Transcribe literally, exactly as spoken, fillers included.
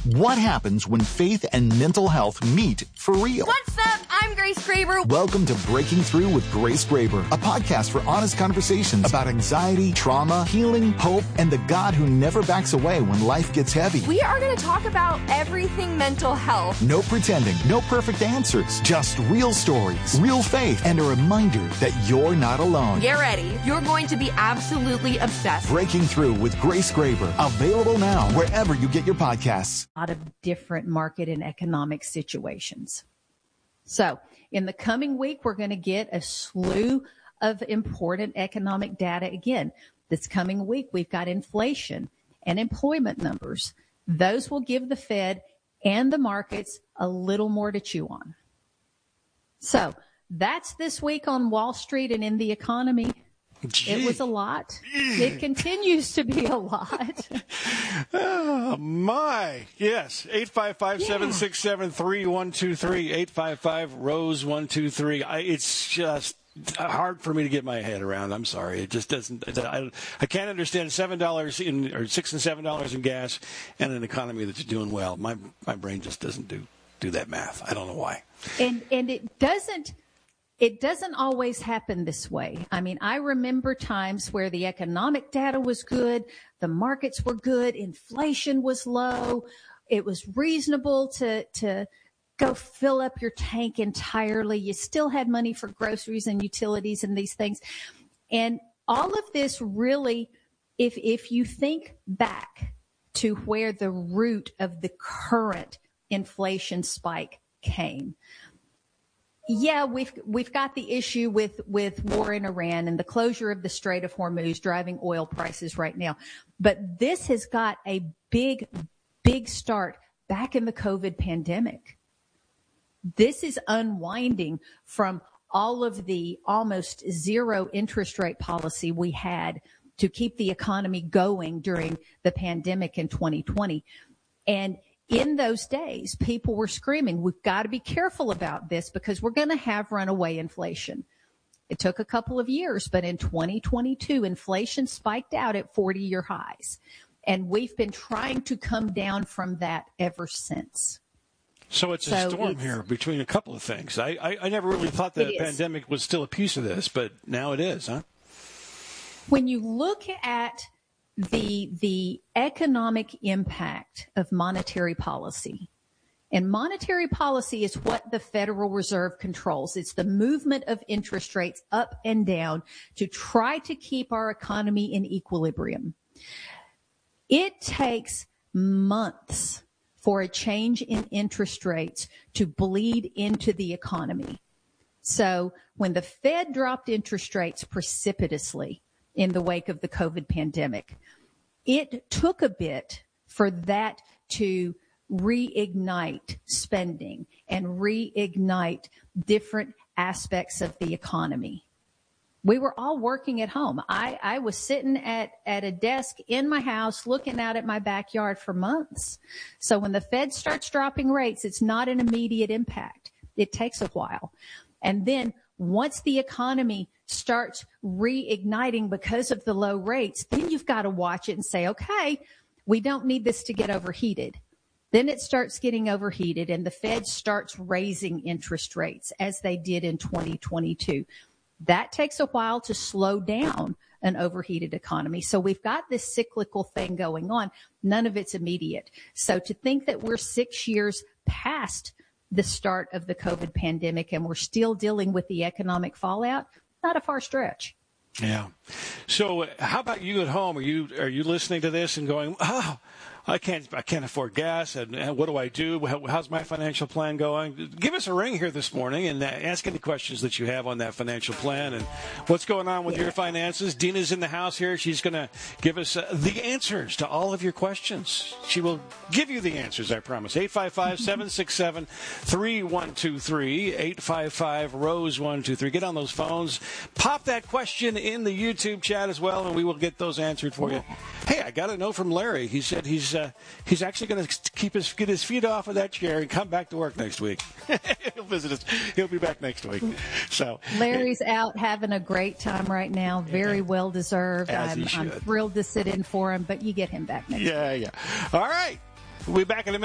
What happens when faith and mental health meet for real? What's up? I'm Grace Graber. Welcome to Breaking Through with Grace Graber, a podcast for honest conversations about anxiety, trauma, healing, hope, and the God who never backs away when life gets heavy. We are going to talk about everything mental health. No pretending, no perfect answers, just real stories, real faith, and a reminder that you're not alone. Get ready. You're going to be absolutely obsessed. Breaking Through with Grace Graber, available now wherever you get your podcasts. A lot of different market and economic situations. So in the coming week, we're going to get a slew of important economic data again. This coming week, we've got inflation and employment numbers. Those will give the Fed and the markets a little more to chew on. So that's this week on Wall Street and in the economy. Gee. It was a lot. It continues to be a lot. Oh, my. Yes. eight five five, seven six seven, three one two three. eight five five, Rose one two three. I, it's just hard for me to get my head around. I'm sorry. It just doesn't. I, I can't understand seven dollars in, or six and seven dollars in gas and an economy that's doing well. My my brain just doesn't do, do that math. I don't know why. And and it doesn't. It doesn't always happen this way. I mean, I remember times where the economic data was good, the markets were good, inflation was low, it was reasonable to to go fill up your tank entirely. You still had money for groceries and utilities and these things. And all of this really, if if you think back to where the root of the current inflation spike came, yeah, we've we've got the issue with, with war in Iran and the closure of the Strait of Hormuz driving oil prices right now. But this has got a big, big start back in the COVID pandemic. This is unwinding from all of the almost zero interest rate policy we had to keep the economy going during the pandemic in twenty twenty. And in those days, people were screaming, we've got to be careful about this because we're going to have runaway inflation. It took a couple of years, but in twenty twenty-two, inflation spiked out at forty-year highs. And we've been trying to come down from that ever since. So it's so a storm it's, here between a couple of things. I, I, I never really thought the pandemic was still a piece of this, but now it is, huh? When you look at the the economic impact of monetary policy, and monetary policy is what the Federal Reserve controls. It's the movement of interest rates up and down to try to keep our economy in equilibrium. It takes months for a change in interest rates to bleed into the economy. So when the Fed dropped interest rates precipitously in the wake of the COVID pandemic, it took a bit for that to reignite spending and reignite different aspects of the economy. We were all working at home. I, I was sitting at, at a desk in my house looking out at my backyard for months. So when the Fed starts dropping rates, it's not an immediate impact. It takes a while. And then once the economy starts reigniting because of the low rates, then you've got to watch it and say, okay, we don't need this to get overheated. Then it starts getting overheated and the Fed starts raising interest rates as they did in twenty twenty-two. That takes a while to slow down an overheated economy. So we've got this cyclical thing going on. None of it's immediate. So to think that we're six years past the start of the COVID pandemic and we're still dealing with the economic fallout, not a far stretch. Yeah. So how about you at home? Are you are you listening to this and going, oh, I can't I can't afford gas, and, and what do I do? How, how's my financial plan going? Give us a ring here this morning and uh, ask any questions that you have on that financial plan and what's going on with your finances. Dina's in the house here. She's going to give us uh, the answers to all of your questions. She will give you the answers, I promise. eight five five, seven six seven, three one two three, eight five five, Rose one two three. Get on those phones. Pop that question in the YouTube chat as well, and we will get those answered for you. Hey, I got a note from Larry. He said he's uh, he's actually going to keep his get his feet off of that chair and come back to work next week. He'll visit us. He'll be back next week. So Larry's out having a great time right now. Very yeah. well deserved. As I'm, he should. I'm thrilled to sit in for him, but you get him back next yeah, week. Yeah, yeah. All right. We'll be back in a minute.